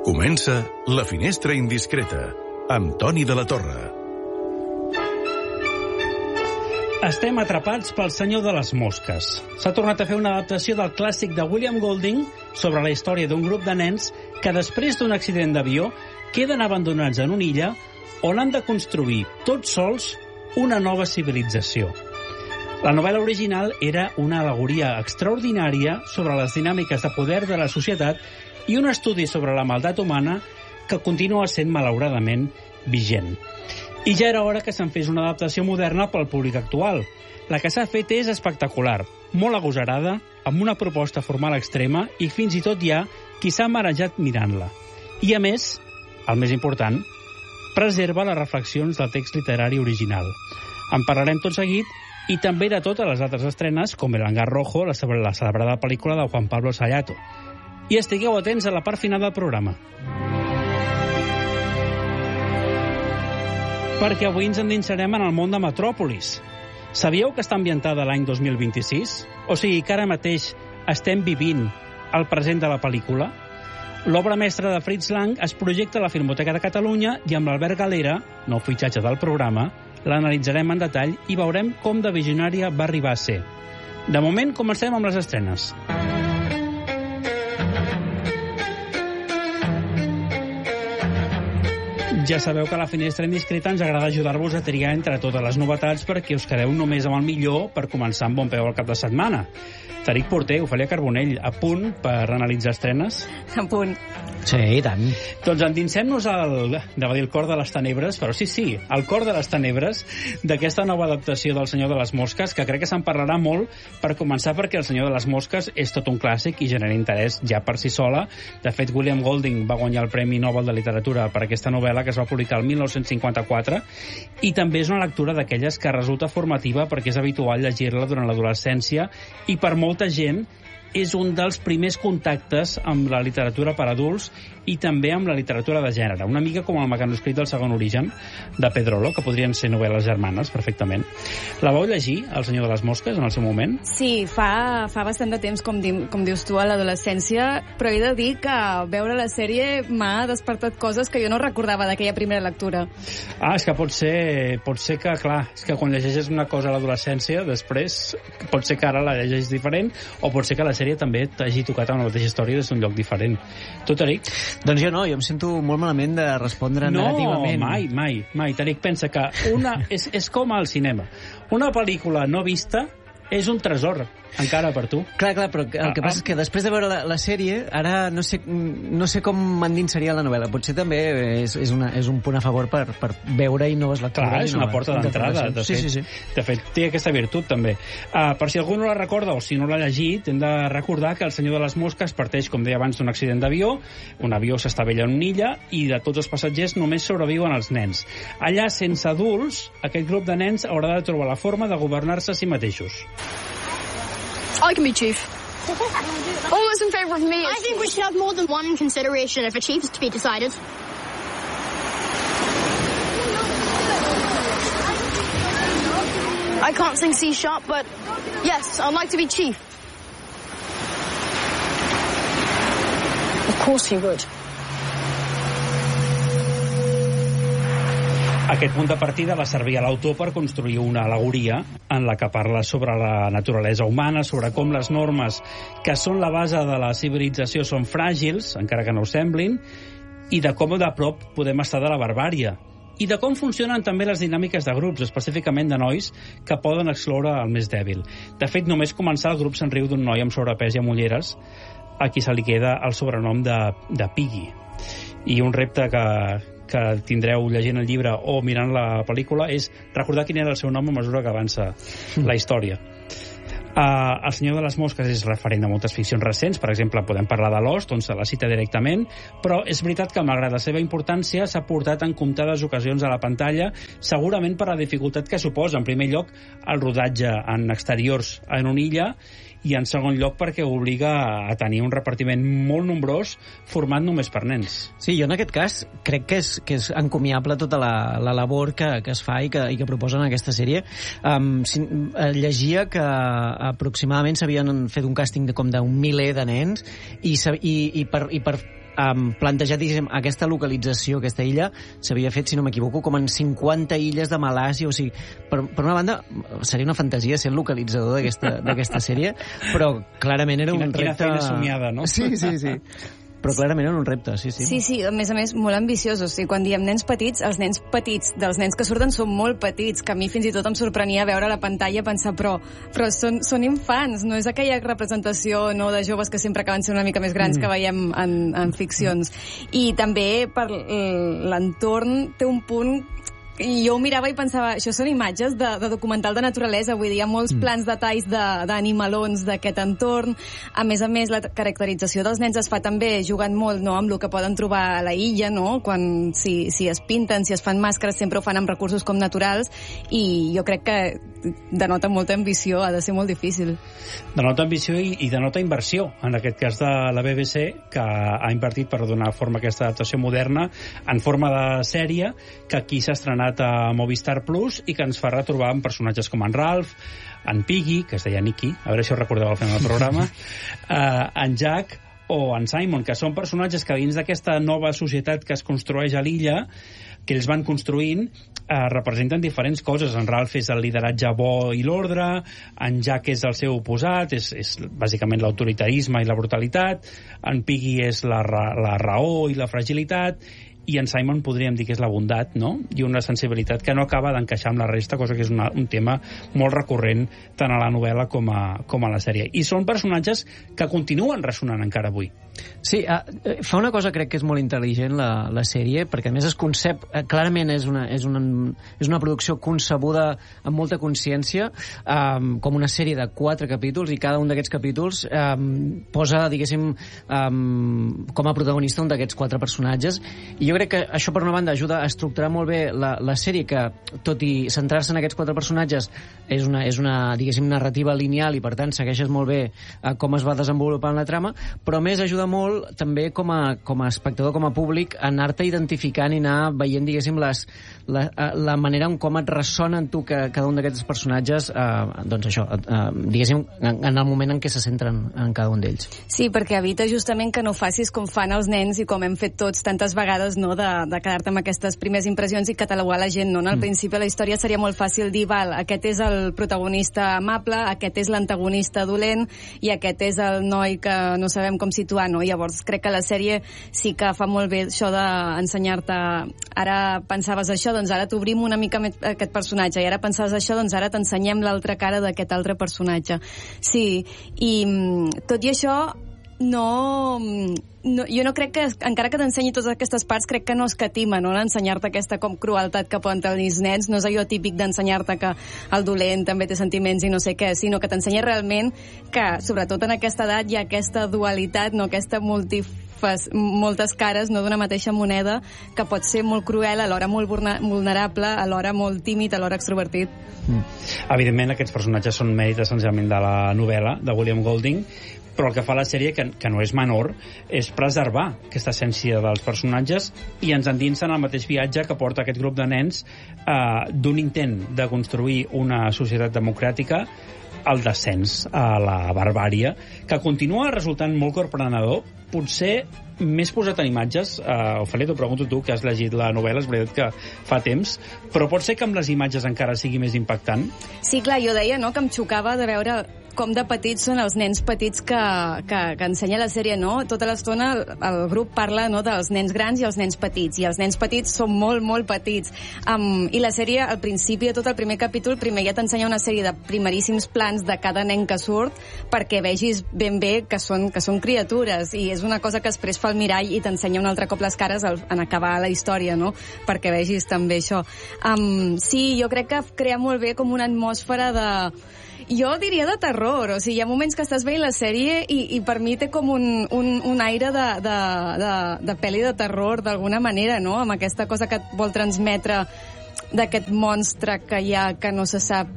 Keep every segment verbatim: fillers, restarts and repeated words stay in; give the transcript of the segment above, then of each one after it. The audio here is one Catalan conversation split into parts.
Comença La Finestra Indiscreta, amb Toni de la Torre. Estem atrapats pel Senyor de les Mosques. S'ha tornat a fer una adaptació del clàssic de William Golding sobre la història d'un grup de nens que després d'un accident d'avió queden abandonats en una illa on han de construir, tots sols, una nova civilització. La novel·la original era una al·legoria extraordinària sobre les dinàmiques de poder de la societat i un estudi sobre la maldat humana que continua sent, malauradament, vigent. I ja era hora que se'n fes una adaptació moderna pel públic actual. La que s'ha fet és espectacular, molt agosarada, amb una proposta formal extrema i fins i tot hi ha qui s'ha marejat mirant-la. I a més, el més important, preserva les reflexions del text literari original. En parlarem tot seguit i també de totes les altres estrenes, com El hangar rojo, la celebrada pel·lícula de Juan Pablo Sayato. I estigueu atents a la part final del programa. Perquè avui ens endinsarem en el món de Metròpolis. Sabíeu que està ambientada l'any dos mil vint-i-sis? O sigui que ara mateix estem vivint el present de la pel·lícula? L'obra mestra de Fritz Lang es projecta a la Filmoteca de Catalunya i amb l'Albert Galera, nou fitxatge del programa, l'analitzarem en detall i veurem com de visionària va arribar a ser. De moment, comencem amb les estrenes. Ja sabeu que a la Finestra Indiscreta ens agrada ajudar-vos a triar entre totes les novetats perquè us quedeu només amb el millor per començar amb bon peu el cap de setmana. Tariq Porter, Ofèlia Carbonell, a punt per analitzar estrenes? A punt. Sí, i tant. Doncs endinsem-nos al, anava a dir el cor de les tenebres, però sí, sí, al cor de les tenebres d'aquesta nova adaptació del Senyor de les Mosques, que crec que se'n parlarà molt, per començar perquè el Senyor de les Mosques és tot un clàssic i genera interès ja per si sola. De fet, William Golding va guanyar el Premi Nobel de Literatura per aquesta novel·la que es va publicar el mil nou-cents cinquanta-quatre i també és una lectura d'aquelles que resulta formativa perquè és habitual llegir-la durant l'adolescència i per molta gent és un dels primers contactes amb la literatura per adults i també amb la literatura de gènere, una mica com el mecanoscrit del Segon Origen de Pedrolo, que podrien ser novel·les germanes perfectament. La vau llegir, El Senyor de les Mosques, en el seu moment? Sí, fa, fa bastant de temps, com, di, com dius tu, a l'adolescència, però he de dir que veure la sèrie m'ha despertat coses que jo no recordava d'aquella primera lectura. Ah, és que pot ser, pot ser que, clar, és que quan llegeixes una cosa a l'adolescència, després pot ser que ara la llegeixis diferent, o pot ser que la sèrie també t'hagi tocat amb la mateixa història des d'un lloc diferent. Tu, Tariq? Doncs jo no, jo em sento molt malament de respondre no, negativament. No, mai, mai, mai. Tariq pensa que una és, és com al cinema. Una pel·lícula no vista és un tresor, encara per tu. Clar, clar, però el que passa és que després de veure la, la sèrie, ara no sé, no sé com m'endinsaria la novel·la. Potser també és, és, una, és un punt a favor per, per veure-hi noves lectures. Clar, és una porta d'entrada. De, sí, fet, sí, sí. de fet, té aquesta virtut, també. Uh, per si algú no la recorda o si no l'ha llegit, hem de recordar que El Senyor de les Mosques parteix, com deia abans, d'un accident d'avió. Un avió s'estavella en una illa i de tots els passatgers només sobreviuen els nens. Allà, sense adults, aquest grup de nens haurà de trobar la forma de governar-se a si mateixos. I can be chief. All those in favour of me. I think we should have more than one consideration if a chief is to be decided. I can't sing C sharp, but yes, I'd like to be chief. Of course he would. Aquest punt de partida va servir a l'autor per construir una al·legoria en la que parla sobre la naturalesa humana, sobre com les normes que són la base de la civilització són fràgils, encara que no ho semblin, i de com de prop podem estar de la barbària. I de com funcionen també les dinàmiques de grups, específicament de nois, que poden excloure el més dèbil. De fet, només començar el grup se'n riu d'un noi amb sobrepès i amb ulleres, a qui se li queda el sobrenom de, de Piggy. I un repte que... que tindreu llegint el llibre o mirant la pel·lícula és recordar quin era el seu nom a mesura que avança la història. Uh, el Senyor de les Mosques és referent a moltes ficcions recents, per exemple, podem parlar de Lost, on se la cita directament, però és veritat que, malgrat la seva importància, s'ha portat en comptades ocasions a la pantalla, segurament per la dificultat que suposa, en primer lloc, el rodatge en exteriors en una illa, i en segon lloc perquè obliga a tenir un repartiment molt nombrós format només per nens. Sí, jo en aquest cas crec que és, que és encomiable tota la, la labor que, que es fa i que, i que proposen en aquesta sèrie. Um, si, llegia que aproximadament s'havien fet un càsting de com d'un miler de nens i, i, i per... I per um, plantejat, diguéssim, aquesta localització, aquesta illa, s'havia fet, si no m'equivoco, com en cinquanta illes de Malàsia, o sigui, per, per una banda, seria una fantasia ser el localitzador d'aquesta sèrie, però clarament era quina, un repte... Quina feina somiada, no? Sí, sí, sí. Però clarament era un repte, sí, sí. Sí, sí, a més a més, molt ambiciosos. O sigui, quan diem nens petits, els nens petits dels nens que surten són molt petits, que a mi fins i tot em sorprenia veure a la pantalla pensar, però, però són, són infants, no és aquella representació no, de joves que sempre acaben sent una mica més grans mm. que veiem en, en ficcions. I també per l'entorn té un punt... I jo ho mirava i pensava, això són imatges de, de documental de naturalesa, vull dir, hi ha molts plans detalls d'animalons d'aquest entorn. A més a més, la caracterització dels nens es fa també jugant molt no, amb el que poden trobar a la illa, no? Quan si, si es pinten, si es fan màscares, sempre ho fan amb recursos com naturals, i jo crec que denota molta ambició, ha de ser molt difícil. Denota ambició i, i denota inversió, en aquest cas de la B B C, que ha invertit per donar forma a aquesta adaptació moderna en forma de sèrie, que aquí s'ha estrenat a Movistar Plus i que ens fa retrobar amb personatges com en Ralph, en Piggy, que es deia Nicky, a veure si ho recordeu al final del programa, eh, en Jack o en Simon, que són personatges que dins d'aquesta nova societat que es construeix a l'illa, que ells van construint, eh, representen diferents coses. En Ralph és el lideratge bo i l'ordre, en Jack és el seu oposat, és, és bàsicament l'autoritarisme i la brutalitat, en Piggy és la, la raó i la fragilitat, i en Simon podríem dir que és la bondat, no? I una sensibilitat que no acaba d'encaixar amb la resta, cosa que és una, un tema molt recurrent tant a la novel·la com a, com a la sèrie. I són personatges que continuen ressonant encara avui. Sí, uh, fa una cosa crec que és molt intel·ligent la, la sèrie, perquè a més es concep, uh, clarament és una, és, una, és una producció concebuda amb molta consciència, um, com una sèrie de quatre capítols, i cada un d'aquests capítols um, posa, diguéssim, um, com a protagonista un d'aquests quatre personatges, i jo crec que això, per una banda, ajuda a estructurar molt bé la, la sèrie, que, tot i centrar-se en aquests quatre personatges, és una, és una, diguéssim, narrativa lineal, i per tant segueixes molt bé uh, com es va desenvolupant la trama, però a més ajuda molt també com a, com a espectador, com a públic, a anar-te identificant i anar veient, diguéssim, les, la, la manera en com et ressona en tu que cada un d'aquests personatges, eh, doncs això, eh, diguéssim, en, en el moment en què se centren en cada un d'ells. Sí, perquè evita justament que no facis com fan els nens i com hem fet tots tantes vegades, no, de, de quedar-te amb aquestes primeres impressions i catalogar la gent, no? Al mm. principi de la història seria molt fàcil dir, val, aquest és el protagonista amable, aquest és l'antagonista dolent i aquest és el noi que no sabem com situar, no? Llavors crec que la sèrie sí que fa molt bé això d'ensenyar-te, ara pensaves això, doncs ara t'obrim una mica aquest personatge, i ara pensaves això, doncs ara t'ensenyem l'altra cara d'aquest altre personatge. Sí, i tot i això no... No, jo no crec que, encara que t'ensenyi totes aquestes parts, crec que no escatima, no?, d'ensenyar-te aquesta com crueltat que poden tenir els nens. No és allò típic d'ensenyar-te que el dolent també té sentiments i no sé què, sinó que t'ensenya realment que, sobretot en aquesta edat, hi ha aquesta dualitat, no?, aquesta multifas, moltes cares, no?, d'una mateixa moneda, que pot ser molt cruel, alhora molt vulnerable, alhora molt tímid, alhora extrovertit. Mm. Evidentment, aquests personatges són mèrit essencialment de la novel·la de William Golding, però el que fa la sèrie, que, que no és menor, és preservar aquesta essència dels personatges i ens endinsen en el mateix viatge que porta aquest grup de nens eh, d'un intent de construir una societat democràtica al descens a la barbària, que continua resultant molt corprenedor, potser més posat en imatges. uh, Ofèlia, t'ho pregunto tu, que has llegit la novel·la, és veritat que fa temps, però pot ser que amb les imatges encara sigui més impactant? Sí, clar, jo deia, no?, que em xocava de veure com de petits són els nens petits que, que, que ensenya la sèrie, no? Tota l'estona el grup parla, no?, dels nens grans i els nens petits, i els nens petits són molt, molt petits. Um, I la sèrie, al principi de tot el primer capítol, primer ja t'ensenya una sèrie de primeríssims plans de cada nen que surt perquè vegis ben bé que són, que són criatures, i és una cosa que després fa el mirall i t'ensenya un altre cop les cares al, en acabar la història, no?, perquè vegis també això. Um, sí, jo crec que crea molt bé com una atmosfera de... Jo diria de terror, o sigui, hi ha moments que estàs veient la sèrie i, i per mi té com un, un, un aire de, de, de, de pel·li de terror, d'alguna manera, no?, amb aquesta cosa que et vol transmetre d'aquest monstre que hi ha, que no se sap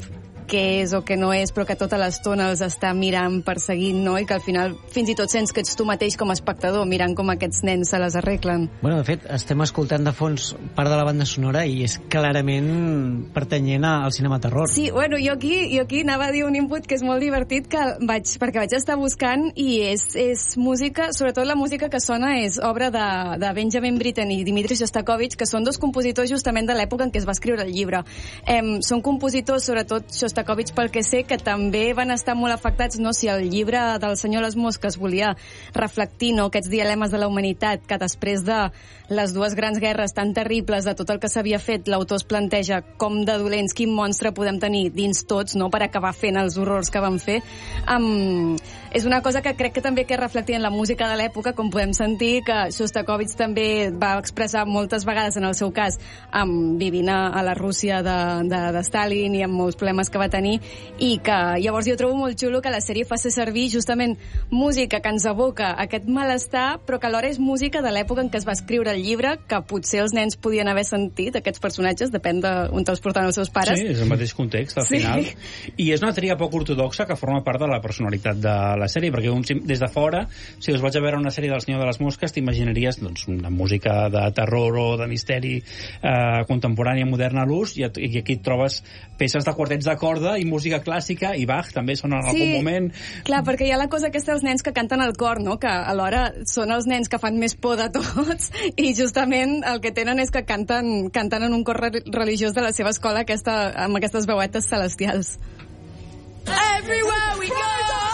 què és o què no és, però que tota l'estona els està mirant, perseguint, no? I que al final fins i tot sents que ets tu mateix com a espectador mirant com aquests nens se les arreglen. Bueno, de fet, estem escoltant de fons part de la banda sonora i és clarament pertanyent al cinema terror. Sí, bueno, jo aquí, jo aquí anava a dir un input que és molt divertit, que vaig, perquè vaig estar buscant i és, és música, sobretot la música que sona és obra de, de Benjamin Britten i Dmitri Shostakovich, que són dos compositors justament de l'època en què es va escriure el llibre. Eh, són compositors, sobretot Shostakovich, pel que sé, que també van estar molt afectats, no? Si el llibre del Senyor les Mosques volia reflectir, no?, aquests dilemes de la humanitat, que després de les dues grans guerres tan terribles, de tot el que s'havia fet, l'autor es planteja com de dolents, quin monstre podem tenir dins tots, no?, per acabar fent els horrors que van fer. Um, és una cosa que crec que també que reflectia en la música de l'època, com podem sentir, que Shostakovich també va expressar moltes vegades, en el seu cas, um, vivint a, a la Rússia de, de, de Stalin i amb molts problemes que va tenir, i que llavors jo trobo molt xulo que la sèrie faci servir justament música que ens evoca aquest malestar, però que alhora és música de l'època en què es va escriure el llibre, que potser els nens podien haver sentit, aquests personatges, depèn d'on te'ls portaven els seus pares. Sí, és el mateix context, al sí. final. I és una tria poc ortodoxa que forma part de la personalitat de la sèrie, perquè un, des de fora, si us vaig a veure una sèrie del Senyor de les Mosques, t'imaginaries doncs, una música de terror o de misteri eh, contemporània, moderna a l'ús, i, i aquí et trobes peces de quartets de corda i música clàssica, i Bach també sona en sí, algun moment. Clar, perquè hi ha la cosa aquesta dels nens que canten al cor, no?, que alhora són els nens que fan més por de tots, i justament el que tenen és que canten, canten en un cor religiós de la seva escola aquesta, amb aquestes veuetes celestials. Everywhere we go!